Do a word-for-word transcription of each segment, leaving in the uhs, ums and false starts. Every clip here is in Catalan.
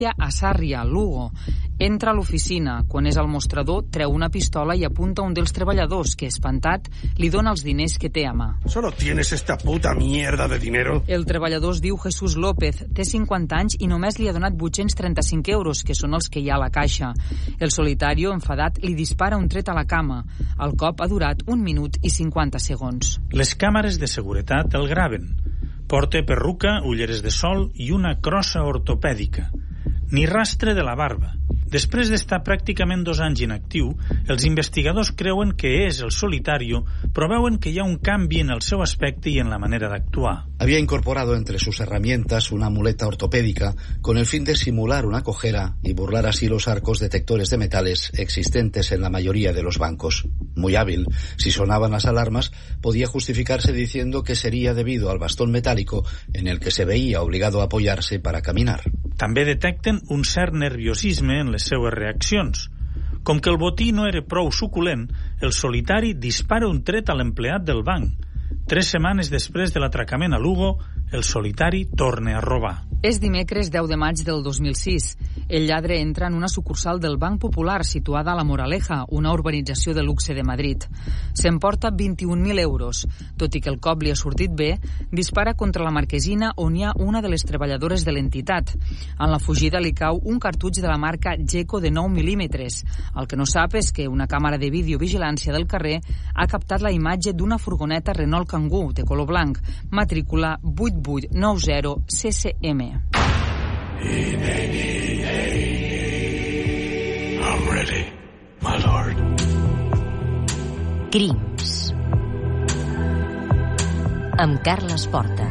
a Sarria, Lugo. Entra a l'oficina. Quan és al mostrador, treu una pistola i apunta un dels treballadors, que, espantat, li dona els diners que té a mà. ¿Solo tienes esta puta mierda de dinero? El treballador es diu Jesús López, té cinquanta anys i només li ha donat vuit-cents trenta-cinc euros, que són els que hi ha a la caixa. El Solitario, enfadat, li dispara un tret a la cama. El cop ha durat un minut i cinquanta segons. Les càmeres de seguretat el graven. Porta perruca, ulleres de sol i una crossa ortopèdica. Ni rastre de la barba. Després d'estar pràcticament dos anys inactiu, els investigadors creuen que és el Solitario, però veuen que hi ha un canvi en el seu aspecte i en la manera d'actuar. Había incorporado entre sus herramientas una muleta ortopédica con el fin de simular una cojera y burlar así los arcos detectores de metales existentes en la mayoría de los bancos. Muy hábil, si sonaban las alarmas, podía justificarse diciendo que sería debido al bastón metálico en el que se veía obligado a apoyarse para caminar. També detecten un cert nerviosisme en les seues reaccions. Com que el botí no era prou suculent, el Solitari dispara un tret a l'empleat del banc. Tres setmanes després de l'atracament a Lugo, el Solitari torna a robar. És dimecres deu de maig del dos mil sis. El lladre entra en una sucursal del Banc Popular situada a La Moraleja, una urbanització de luxe de Madrid. S'emporta vint-i-un mil euros. Tot i que el cop li ha sortit bé, dispara contra la marquesina on hi ha una de les treballadores de l'entitat. En la fugida li cau un cartutx de la marca Geco de nou mil·límetres. El que no sap és que una càmera de videovigilància del carrer ha captat la imatge d'una furgoneta Renault Kangoo de color blanc, matrícula vuit vuit nou zero C C M. I'm ready, my lord. Crims. Amb Carles Porta.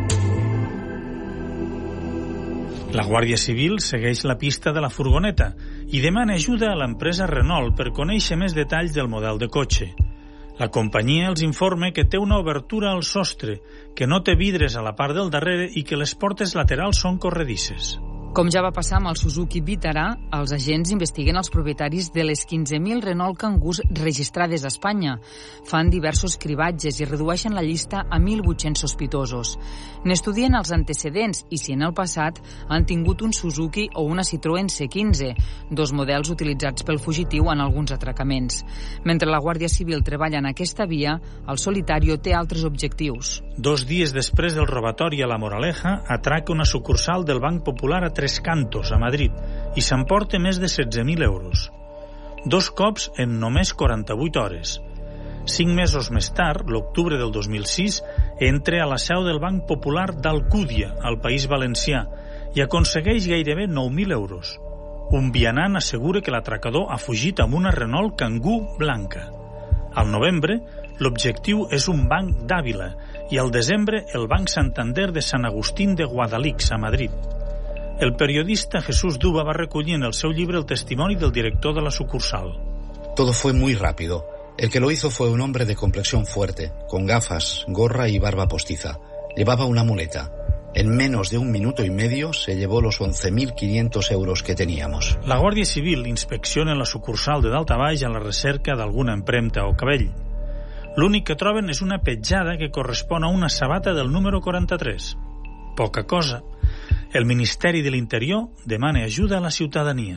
La Guàrdia Civil segueix la pista de la furgoneta i demana ajuda a l'empresa Renault per conèixer més detalls del model de cotxe. La companyia els informa que té una obertura al sostre, que no té vidres a la part del darrere i que les portes laterals són corredisses. Com ja va passar amb el Suzuki Vitara, els agents investiguen els propietaris de les quinze mil Renault Kangoos registrades a Espanya. Fan diversos cribatges i redueixen la llista a mil vuit-cents sospitosos. N'estudien els antecedents i si en el passat han tingut un Suzuki o una Citroën C quinze, dos models utilitzats pel fugitiu en alguns atracaments. Mentre la Guàrdia Civil treballa en aquesta via, el Solitario té altres objectius. Dos dies després del robatori a La Moraleja, atraca una sucursal del Banc Popular a Tres Cantos, a Madrid, i s'emporta més de setze mil euros. Dos cops en només quaranta-vuit hores. Cinc mesos més tard, l'octubre del dos mil sis, entra a la seu del Banc Popular d'Alcúdia, al País Valencià, i aconsegueix gairebé nou mil euros. Un vianant assegura que l'atracador ha fugit amb una Renault Kangoo blanca. Al novembre, l'objectiu és un banc d'Àvila i al desembre el Banc Santander de Sant Agustín de Guadalix, a Madrid. El periodista Jesús Duba va recollir en el seu llibre el testimoni del director de la sucursal. Todo fue muy rápido. El que lo hizo fue un hombre de complexión fuerte, con gafas, gorra y barba postiza. Llevaba una muleta. En menos de un minuto y medio se llevó los once mil quinientos euros que teníamos. La Guàrdia Civil inspecciona la sucursal de Daltabaix a la recerca d'alguna empremta o cabell. L'únic que troben és una petjada que correspon a una sabata del número quaranta-tres. Poca cosa. El Ministeri de l'Interior demana ajuda a la ciutadania.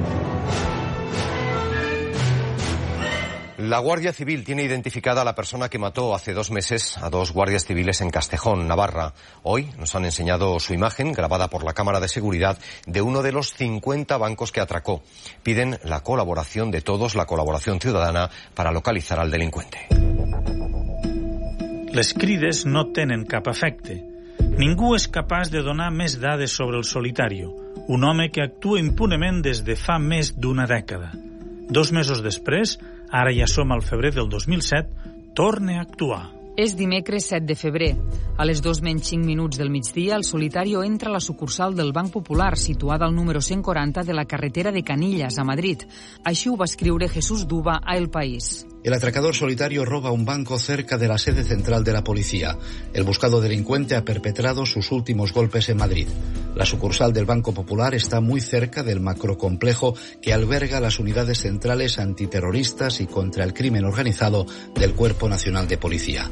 La Guardia Civil tiene identificada a la persona que mató hace dos meses a dos guardias civiles en Castejón, Navarra. Hoy nos han enseñado su imagen, grabada por la cámara de seguridad, de uno de los cincuenta bancos que atracó. Piden la colaboración de todos, la colaboración ciudadana, para localizar al delincuente. Les crides no tenen cap efecte. Ningú és capaç de donar més dades sobre el Solitario, un home que actua impunement des de fa més d'una dècada. Dos mesos després, ara ja som al febrer del dos mil set, torna a actuar. És dimecres set de febrer. A les dos menys cinc minuts del migdia, el Solitario entra a la sucursal del Banc Popular, situada al número cent quaranta de la carretera de Canillas, a Madrid. Així ho va escriure Jesús Duba a El País. El atracador Solitario roba un banco cerca de la sede central de la policía. El buscado delincuente ha perpetrado sus últimos golpes en Madrid. La sucursal del Banco Popular está muy cerca del macrocomplejo que alberga las unidades centrales antiterroristas y contra el crimen organizado del Cuerpo Nacional de Policía.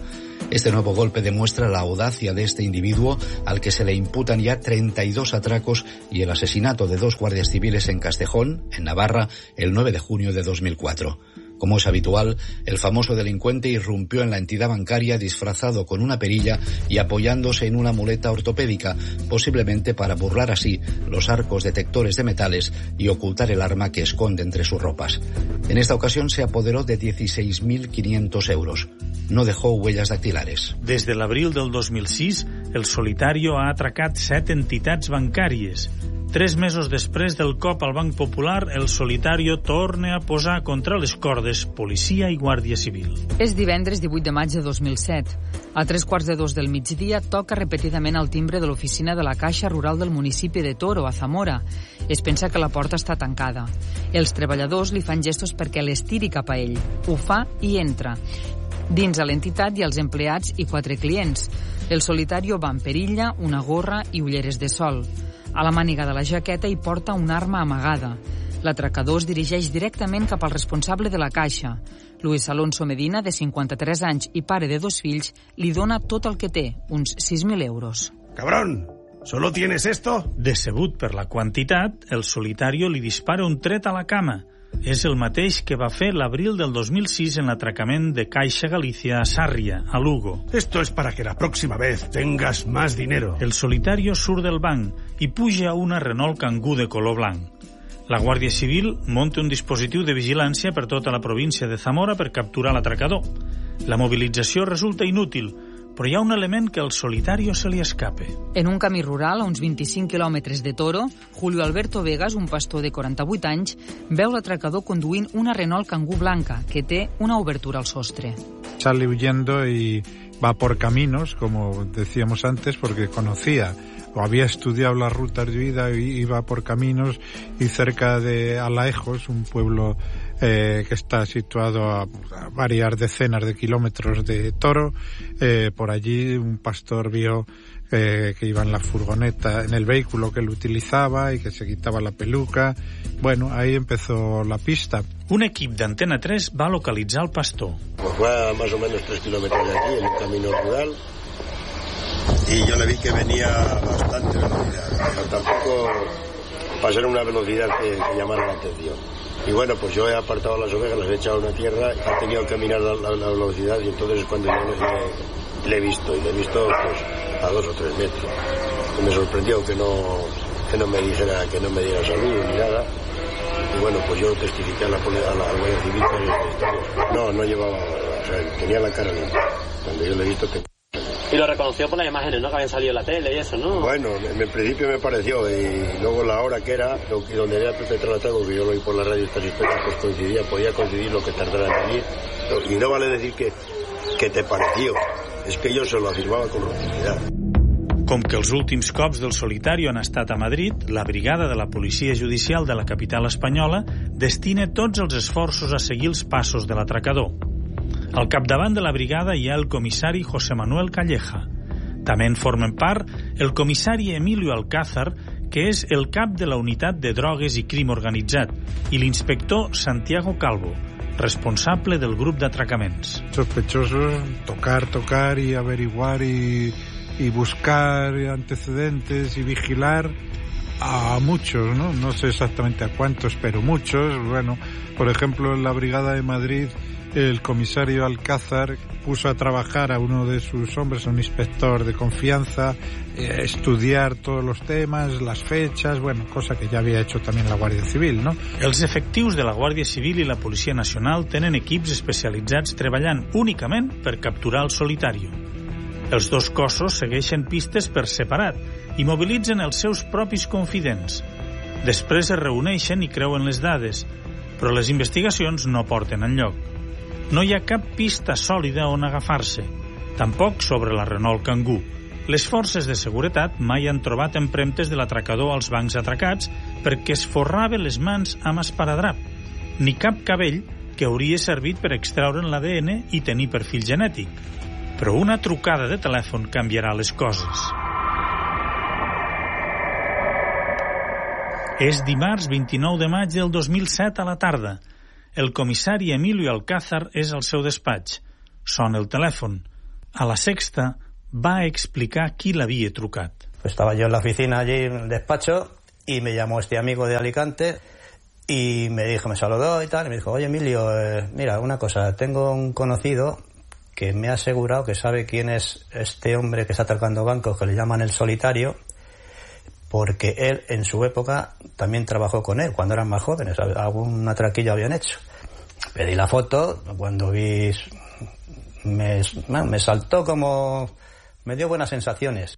Este nuevo golpe demuestra la audacia de este individuo al que se le imputan ya treinta y dos atracos y el asesinato de dos guardias civiles en Castejón, en Navarra, el nueve de junio de dos mil cuatro. Como es habitual, el famoso delincuente irrumpió en la entidad bancaria disfrazado con una perilla y apoyándose en una muleta ortopédica, posiblemente para burlar así los arcos detectores de metales y ocultar el arma que esconde entre sus ropas. En esta ocasión se apoderó de dieciséis mil quinientos euros. No dejó huellas dactilares. Des de l'abril del dos mil sis, el Solitario ha atracat set entitats bancàries. Tres mesos després del cop al Banc Popular, el Solitario torna a posar contra les cordes policia i Guàrdia Civil. És divendres divuit de maig de dos mil set. A tres quarts de dos del migdia toca repetidament el timbre de l'oficina de la Caixa Rural del municipi de Toro, a Zamora. Es pensa que la porta està tancada. Els treballadors li fan gestos perquè l'estiri cap a ell. Ho fa i entra. Dins a l'entitat hi ha els empleats i quatre clients. El Solitario va amb perilla, una gorra i ulleres de sol. A la màniga de la jaqueta hi porta una arma amagada. L'atracador es dirigeix directament cap al responsable de la Caixa. Luis Alonso Medina, de cinquanta-tres anys i pare de dos fills, li dona tot el que té, uns sis mil euros. Cabrón, ¿solo tienes esto? Decebut per la quantitat, el Solitario li dispara un tret a la cama. És el mateix que va fer l'abril del dos mil sis en l'atracament de Caixa Galicia a Sàrria, a Lugo. Esto es para que la próxima vez tengas más dinero. El Solitario surt del banc i puja a una Renault Kangoo de color blanc. La Guàrdia Civil monta un dispositiu de vigilància per tota la província de Zamora per capturar l'atracador. La mobilització resulta inútil, però hi ha un element que al Solitario se li escape. En un camí rural, a uns vint-i-cinc quilòmetres de Toro, Julio Alberto Vegas, un pastor de quaranta-vuit anys, veu l'atracador conduint una Renault Kangoo blanca, que té una obertura al sostre. Sale huyendo y va por caminos, como decíamos antes, porque conocía o había estudiado las rutas de huida y iba por caminos, y cerca de Alaejos, un pueblo eh, que está situado a, a varias decenas de kilómetros de Toro, eh, por allí un pastor vio eh, que iba en la furgoneta, en el vehículo que él utilizaba, y que se quitaba la peluca. Bueno, ahí empezó la pista. Un equip d'Antena tres va localitzar el pastor. Pues fue a más o menos tres kilómetros de aquí, en un camino rural, y yo le vi que venía bastante velocidad, pero tampoco pasar una velocidad que, que llamara la atención. Y bueno, pues yo he apartado las ovejas, las he echado a una tierra, ha tenido que caminar la, la, la velocidad, y entonces es cuando yo le, le he visto, y le he visto pues a dos o tres metros. Y me sorprendió que no, que no me dijera, que no me diera saludo ni nada. Y bueno, pues yo testifiqué a la, a la Guardia Civil por el estado. No, no llevaba, o sea, tenía la cara limpia. Cuando yo le he visto que... Y lo reconoció por las imágenes, ¿no? Que habían salido en la tele y eso, ¿no? Bueno, en el principio me pareció, y luego la hora que era, lo, y donde había perpetrado el atraco, que yo lo oí por la radio, estas historias, pues coincidía, podía coincidir lo que tardara en venir. Y no vale decir que, que te pareció, es que yo se lo afirmaba con rotundidad. Com que els últims cops del Solitario han estat a Madrid, la brigada de la Policia Judicial de la capital espanyola destina tots els esforços a seguir els passos de l'atracador. Al capdavant de la brigada hi ha el comissari José Manuel Calleja. També en formen part el comissari Emilio Alcázar, que és el cap de la unitat de drogues i crim organitzat, i l'inspector Santiago Calvo, responsable del grup d'atracaments. Sospechosos, tocar, tocar y averiguar y, y buscar antecedentes y vigilar a muchos, ¿no? No sé exactamente a cuántos, pero muchos. Bueno, por ejemplo, en la brigada de Madrid, el comisario Alcázar puso a trabajar a uno de sus hombres, a un inspector de confianza, eh, estudiar todos los temas, las fechas, bueno, cosa que ya había hecho también la Guàrdia Civil, ¿no? Els efectius de la Guàrdia Civil i la Policia Nacional tenen equips especialitzats treballant únicament per capturar el Solitario. Els dos cossos segueixen pistes per separat i mobilitzen els seus propis confidents. Després es reuneixen i creuen les dades, però les investigacions no porten enlloc. No hi ha cap pista sòlida on agafar-se, tampoc sobre la Renault Kangoo. Les forces de seguretat mai han trobat empremtes de l'atracador als bancs atracats perquè es forrava les mans amb esparadrap, ni cap cabell que hauria servit per extraure'n l'A D N i tenir perfil genètic. Però una trucada de telèfon canviarà les coses. És dimarts vint-i-nou de maig del dos mil set a la tarda. El comissari Emilio Alcázar és al seu despatx. Sona el telèfon. A La Sexta va explicar qui l'havia trucat. Estaba yo en la oficina allí en el despacho y me llamó este amigo de Alicante y me dijo, me saludó y tal, y me dijo, oye Emilio, eh, mira, una cosa, tengo un conocido que me ha asegurado que sabe quién es este hombre que está atracando bancos, que le llaman el Solitario, porque él en su época también trabajó con él, cuando eran más jóvenes, algún atraquillo habían hecho. Pedí la foto, cuando vi, me, me saltó como, me dio buenas sensaciones.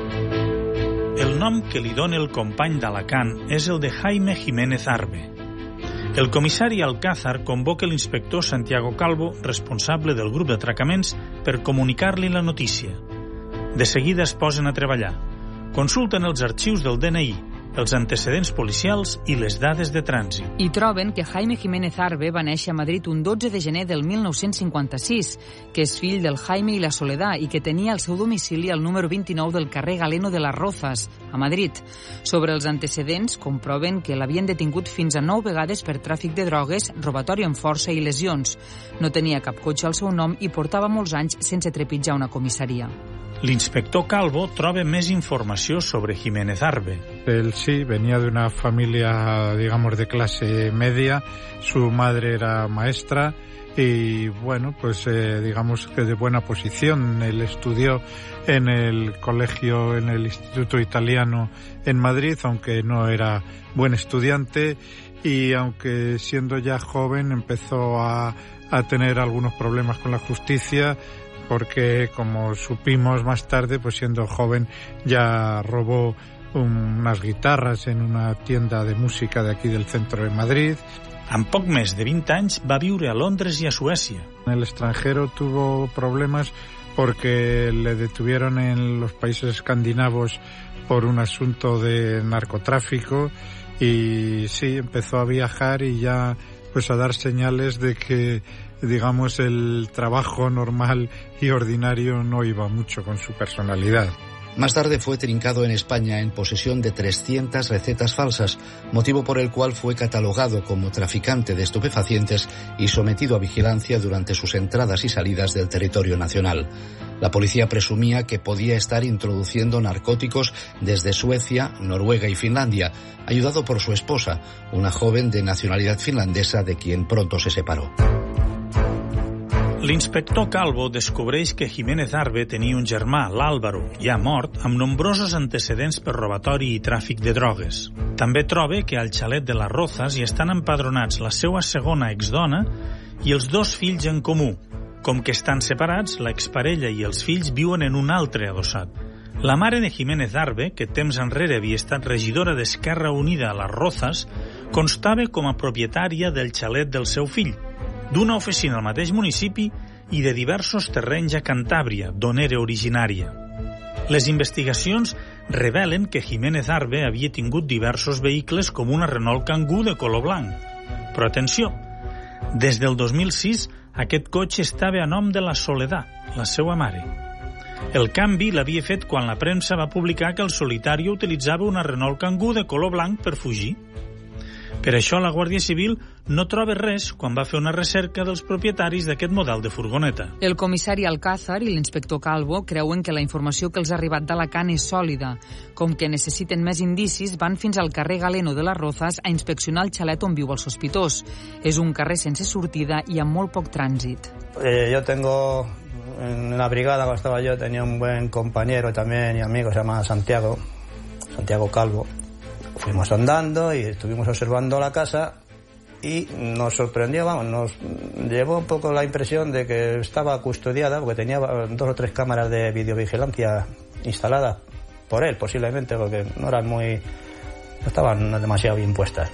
El nom que li dona el company d'Alacant és el de Jaime Jiménez Arbe. El comissari Alcázar convoca l'inspector Santiago Calvo, responsable del grup d'atracaments, per comunicar-li la notícia. De seguida es posen a treballar. Consulten els arxius del D N I, els antecedents policials i les dades de trànsit. I troben que Jaime Jiménez Arbe va néixer a Madrid un dotze de gener del mil nou-cents cinquanta-sis, que és fill del Jaime i la Soledad i que tenia el seu domicili al número vint-i-nou del carrer Galeno de las Rozas, a Madrid. Sobre els antecedents, comproven que l'havien detingut fins a nou vegades per tràfic de drogues, robatori amb força i lesions. No tenia cap cotxe al seu nom i portava molts anys sense trepitjar una comissaria. L'inspector Calvo troba més informació sobre Jiménez Arbe. Él sí, venía de una familia, digamos, de clase media. Su madre era maestra y, bueno, pues eh, digamos que de buena posición. Él estudió en el colegio, en el Instituto Italiano en Madrid, aunque no era buen estudiante y aunque siendo ya joven empezó a, a tener algunos problemas con la justicia, porque como supimos más tarde, pues siendo joven ya robó unas guitarras en una tienda de música de aquí del centro de Madrid. Amb poc més de vint anys va viure a Londres i a Suècia. En el extranjero tuvo problemas porque le detuvieron en los países escandinavos por un asunto de narcotráfico y sí, empezó a viajar y ya pues a dar señales de que, digamos, el trabajo normal y ordinario no iba mucho con su personalidad. Más tarde fue trincado en España en posesión de trescientas recetas falsas, motivo por el cual fue catalogado como traficante de estupefacientes y sometido a vigilancia durante sus entradas y salidas del territorio nacional. La policía presumía que podía estar introduciendo narcóticos desde Suecia, Noruega y Finlandia, ayudado por su esposa, una joven de nacionalidad finlandesa de quien pronto se separó. L'inspector Calvo descobreix que Jiménez Arbe tenia un germà, l'Àlvaro, ja mort, amb nombrosos antecedents per robatori i tràfic de drogues. També troba que al xalet de les Rozas hi estan empadronats la seva segona exdona i els dos fills en comú. Com que estan separats, l'exparella i els fills viuen en un altre adossat. La mare de Jiménez Arbe, que temps enrere havia estat regidora d'Esquerra Unida a les Rozas, constava com a propietària del xalet del seu fill, d'una oficina al mateix municipi i de diversos terrenys a Cantàbria, d'on era originària. Les investigacions revelen que Jiménez Arbe havia tingut diversos vehicles com una Renault Kangoo de color blanc. Però atenció, des del dos mil sis aquest cotxe estava a nom de la Soledad, la seva mare. El canvi l'havia fet quan la premsa va publicar que el Solitario utilitzava una Renault Kangoo de color blanc per fugir. Per això la Guàrdia Civil no troba res quan va fer una recerca dels propietaris d'aquest model de furgoneta. El comissari Alcázar i l'inspector Calvo creuen que la informació que els ha arribat d'Alacant és sòlida. Com que necessiten més indicis, van fins al carrer Galeno de las Rozas a inspeccionar el xalet on viu el sospitós. És un carrer sense sortida i amb molt poc trànsit. Eh, yo tengo, en la brigada cuando estaba yo, tenía un buen compañero también y amigo, se llama Santiago, Santiago Calvo. Fuimos andando y estuvimos observando la casa y nos sorprendió, vamos, nos llevó un poco la impresión de que estaba custodiada porque tenía dos o tres cámaras de videovigilancia instaladas por él, posiblemente, porque no eran muy, no estaban demasiado bien puestas.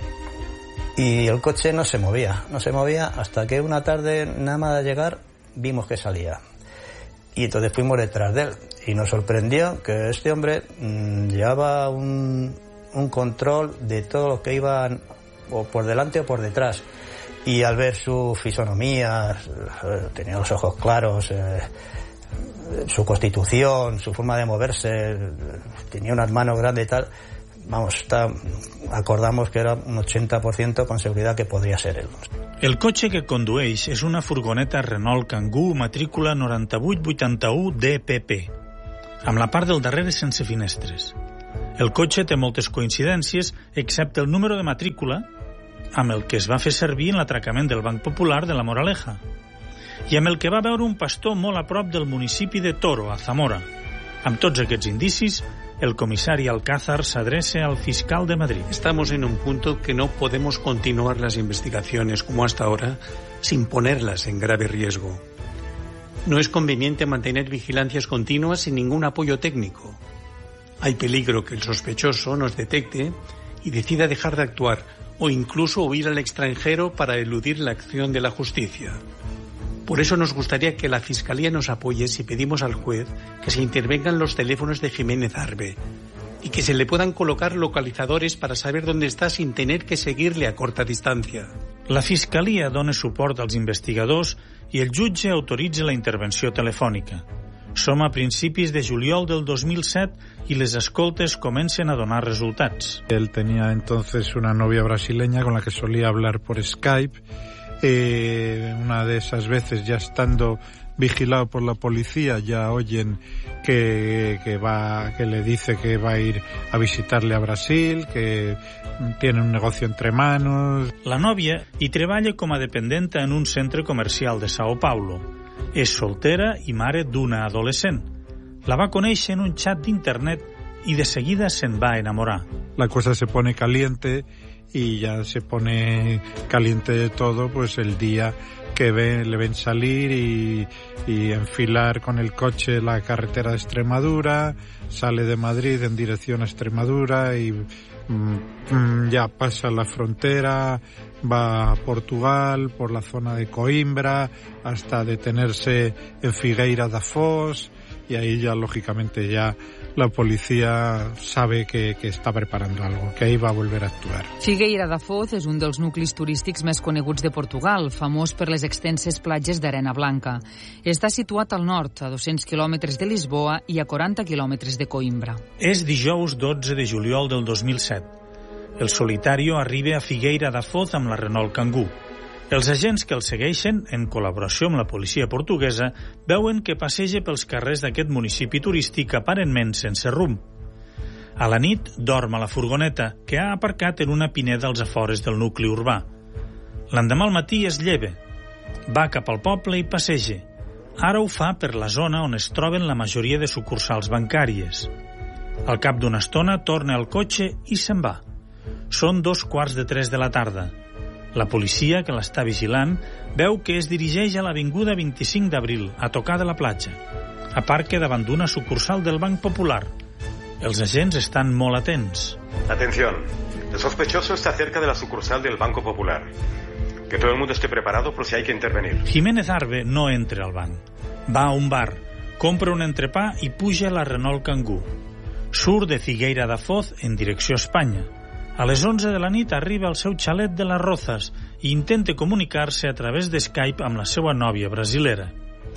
Y el coche no se movía, no se movía hasta que una tarde, nada más de llegar, vimos que salía. Y entonces fuimos detrás de él y nos sorprendió que este hombre mmm, llevaba un... un control de todo lo que iban o por delante o por detrás, y al ver su fisonomía, tenía los ojos claros, eh, su constitución, su forma de moverse, tenía unas manos grandes y tal, vamos, está, acordamos que era un ochenta por ciento con seguridad que podría ser él. El cotxe que condueix és una furgoneta Renault Kangoo matrícula noranta-vuit vuitanta-u D P P, amb la part del darrere sense finestres. El cotxe té moltes coincidències, excepte el número de matrícula, amb el que es va fer servir en l'atracament del Banc Popular de la Moraleja, i amb el que va veure un pastor molt a prop del municipi de Toro, a Zamora. Amb tots aquests indicis, el comissari Alcázar s'adreça al fiscal de Madrid. Estamos en un punto que no podemos continuar las investigaciones como hasta ahora sin ponerlas en grave riesgo. No es conveniente mantener vigilancias continuas sin ningún apoyo técnico. Hay peligro que el sospechoso nos detecte y decida dejar de actuar o incluso huir al extranjero para eludir la acción de la justicia. Por eso nos gustaría que la Fiscalía nos apoye si pedimos al juez que se intervengan los teléfonos de Jiménez Arbe y que se le puedan colocar localizadores para saber dónde está sin tener que seguirle a corta distancia. La Fiscalia dona suport als investigadors i el jutge autoritza la intervenció telefònica. Som a principis de juliol del dos mil set y les escoltes comencen a donar resultats. Él tenía entonces una novia brasileña con la que solía hablar por Skype. Eh, una de esas veces, ya estando vigilado por la policía, ya oyen que, que va, que le dice que va a ir a visitarle a Brasil, que tiene un negocio entre manos. La nòvia hi treballa com a dependenta en un centre comercial de Sao Paulo. És soltera i mare d'una adolescent. La va conèixer en un xat d'internet i de seguida se'n va enamorar. La cosa se pone caliente y ya se pone caliente de todo pues el día que ve, le ven salir y, y enfilar con el coche la carretera de Extremadura, sale de Madrid en dirección a Extremadura y mm, ya pasa la frontera, va a Portugal por la zona de Coimbra hasta detenerse en Figueira da Foz, y ahí ya lógicamente ya la policía sabe que, que està preparando algo, que ahí va a volver a actuar. Figueira da Foz és un dels nuclis turístics més coneguts de Portugal, famós per les extenses platges d'arena blanca. Està situat al nord, a dos-cents quilòmetres de Lisboa i a quaranta quilòmetres de Coimbra. És dijous dotze de juliol del dos mil set. El Solitario arriba a Figueira da Foz amb la Renault Kangoo. Els agents que el segueixen, en col·laboració amb la policia portuguesa, veuen que passeja pels carrers d'aquest municipi turístic aparentment sense rumb. A la nit dorm a la furgoneta, que ha aparcat en una pineda als afores del nucli urbà. L'endemà al matí es lleva. Va cap al poble i passeja. Ara ho fa per la zona on es troben la majoria de sucursals bancàries. Al cap d'una estona torna al cotxe i se'n va. Són dos quarts de tres de la tarda. La policia, que l'està vigilant, veu que es dirigeix a l'avinguda vint-i-cinc d'abril, a tocar de la platja. Aparca davant d'una sucursal del Banc Popular. Els agents estan molt atents. Atención, el sospechoso está cerca de la sucursal del Banco Popular. Que todo el mundo esté preparado por si hay que intervenir. Jiménez Arbe no entra al banc. Va a un bar, compra un entrepà i puja a la Renault Kangoo. Surt de Figueira da Foz en direcció a Espanya. A les onze de la nit arriba al seu xalet de les Rozas i intenta comunicar-se a través de Skype amb la seva nòvia brasilera.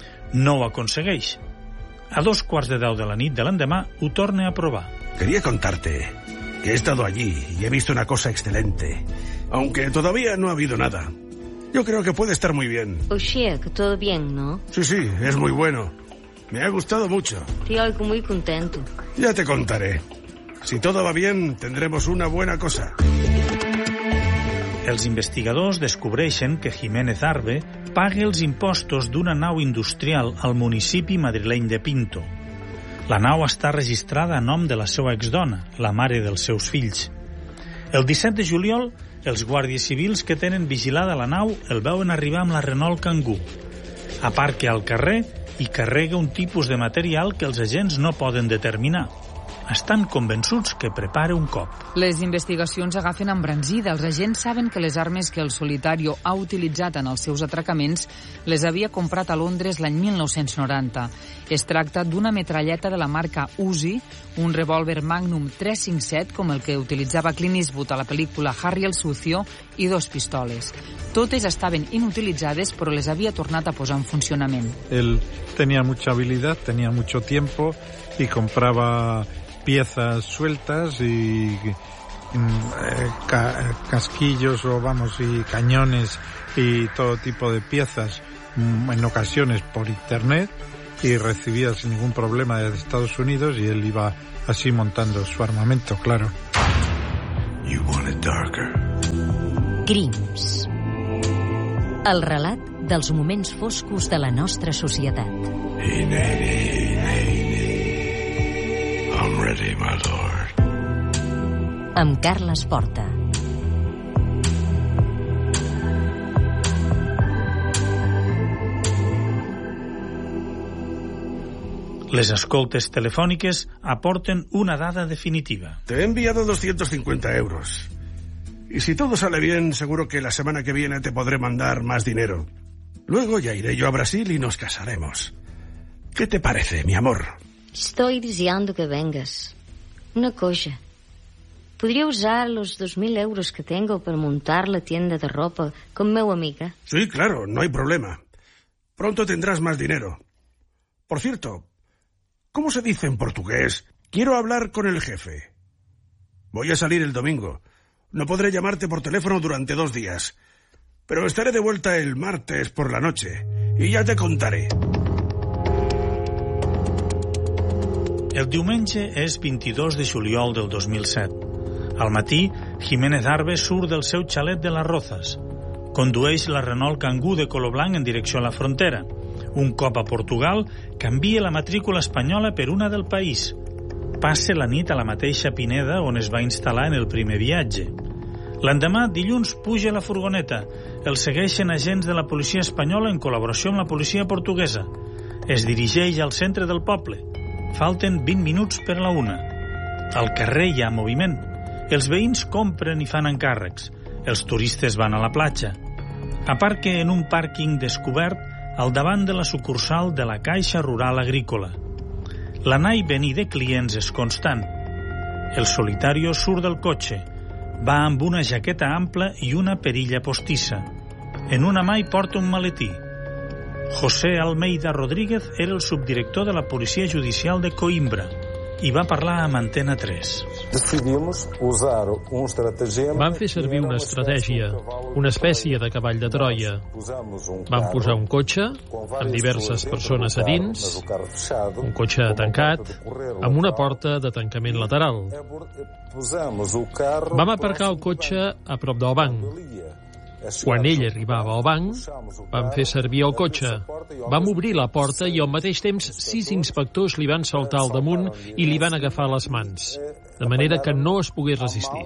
No ho aconsegueix. A dos quarts de deu de la nit de l'endemà ho torna a provar. Quería contarte que he estado allí y he visto una cosa excelente, aunque todavía no ha habido nada. Yo creo que puede estar muy bien. Oye, que todo bien, ¿no? Sí, sí, es muy bueno. Me ha gustado mucho. Te oigo muy contento. Ya te contaré. Si todo va bien, tendremos una buena cosa. Els investigadors descobreixen que Jiménez Arbe paga els impostos d'una nau industrial al municipi madrileny de Pinto. La nau està registrada a nom de la seva exdona, la mare dels seus fills. El disset de juliol, els guàrdies civils que tenen vigilada la nau el veuen arribar amb la Renault Kangoo. Aparca al carrer i carrega un tipus de material que els agents no poden determinar. Estan convençuts que prepara un cop. Les investigacions agafen embranzida. Els agents saben que les armes que el Solitario ha utilitzat en els seus atracaments les havia comprat a Londres l'any mil nou-cents noranta. Es tracta d'una metralleta de la marca Uzi, un revòlver Magnum tres cinquanta-set com el que utilitzava Clint Eastwood a la pel·lícula Harry el Sucio i dos pistoles. Totes estaven inutilitzades però les havia tornat a posar en funcionament. Él tenía mucha habilidad, tenía mucho tiempo y compraba piezas sueltas y eh, ca casquillos o vamos y cañones y todo tipo de piezas en ocasiones por internet y recibía sin ningún problema desde Estados Unidos, y él iba así montando su armamento, claro. You want it darker. Crims. El relat dels moments foscos de la nostra societat. Hey, Nene, Nene. I'm ready, my lord. Amb Carles Porta. Les escoltes telefòniques aporten una dada definitiva. Te he enviado doscientos cincuenta euros. Y si todo sale bien, seguro que la semana que viene te podré mandar más dinero. Luego ya iré yo a Brasil y nos casaremos. ¿Qué te parece, mi amor? Estoy deseando que vengas. Una cosa. ¿Podría usar los dos mil euros que tengo para montar la tienda de ropa con mi amiga? Sí, claro, no hay problema. Pronto tendrás más dinero. Por cierto, ¿cómo se dice en portugués? Quiero hablar con el jefe. Voy a salir el domingo. No podré llamarte por teléfono durante dos días. Pero estaré de vuelta el martes por la noche. Y ya te contaré. El diumenge és vint-i-dos de juliol del dos mil set. Al matí, Jiménez Arbe surt del seu xalet de les Rozas. Condueix la Renault Kangoo de color blanc en direcció a la frontera. Un cop a Portugal, canvia la matrícula espanyola per una del país. Passa la nit a la mateixa Pineda on es va instal·lar en el primer viatge. L'endemà, dilluns, puja a la furgoneta. El segueixen agents de la policia espanyola en col·laboració amb la policia portuguesa. Es dirigeix al centre del poble. Falten vint minuts per la una. Al carrer hi ha moviment. Els veïns compren i fan encàrrecs. Els turistes van a la platja. Aparca en un pàrquing descobert al davant de la sucursal de la Caixa Rural Agrícola. L'anar i venir de clients és constant. El solitario surt del cotxe. Va amb una jaqueta ampla i una perilla postissa. En una mà hi porta un maletí. José Almeida Rodríguez era el subdirector de la Policia Judicial de Coimbra i va parlar amb Antena tres. Vam fer servir una estratègia, una espècie de cavall de Troia. Vam posar un cotxe amb diverses persones a dins, un cotxe tancat, amb una porta de tancament lateral. Vam aparcar el cotxe a prop del banc. Quan ell arribava al banc, vam fer servir el cotxe. Vam obrir la porta i al mateix temps sis inspectors li van saltar al damunt i li van agafar les mans, de manera que no es pogués resistir.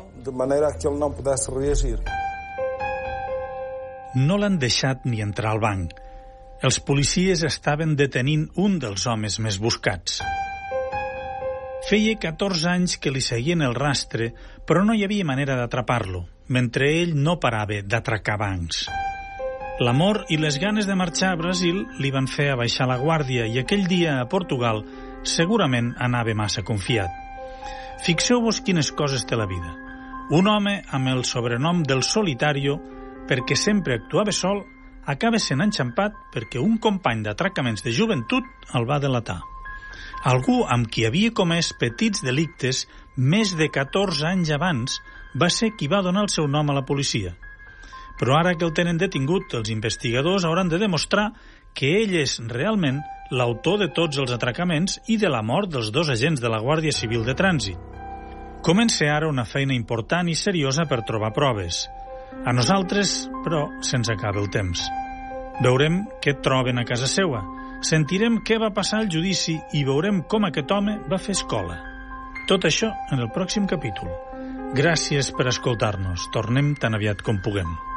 No l'han deixat ni entrar al banc. Els policies estaven detenint un dels homes més buscats. Feia catorze anys que li seguien el rastre, però no hi havia manera d'atrapar-lo, mentre ell no parava d'atracar bancs. L'amor i les ganes de marxar a Brasil li van fer abaixar la guàrdia i aquell dia a Portugal segurament anava massa confiat. Fixeu-vos quines coses té la vida. Un home amb el sobrenom del Solitario, perquè sempre actuava sol, acaba sent enxampat perquè un company d'atracaments de joventut el va delatar. Algú amb qui havia comès petits delictes més de catorze anys abans va ser qui va donar el seu nom a la policia. Però ara que el tenen detingut, els investigadors hauran de demostrar que ell és realment l'autor de tots els atracaments i de la mort dels dos agents de la Guàrdia Civil de Trànsit. Comença ara una feina important i seriosa per trobar proves. A nosaltres, però, se'ns acaba el temps. Veurem què troben a casa seua. Sentirem què va passar al judici i veurem com aquest home va fer escola. Tot això en el pròxim capítol. Gràcies per escoltar-nos. Tornem tan aviat com puguem.